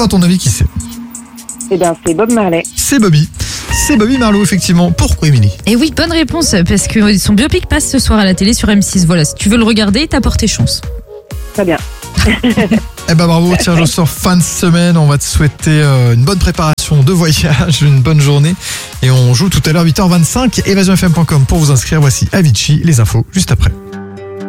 Alors, à ton avis, qui c'est ? Eh bien, c'est Bob Marley. C'est Bobby. C'est Bobby Marlowe, effectivement. Pourquoi, Émilie ? Et oui, bonne réponse, parce que son biopic passe ce soir à la télé sur M6. Voilà, si tu veux le regarder, t'as porté chance. Très bien. Eh ben bravo, tirage au sort fin de semaine. On va te souhaiter une bonne préparation de voyage, une bonne journée. Et on joue tout à l'heure 8h25. EvasionFM.com pour vous inscrire. Voici Avicii, les infos juste après.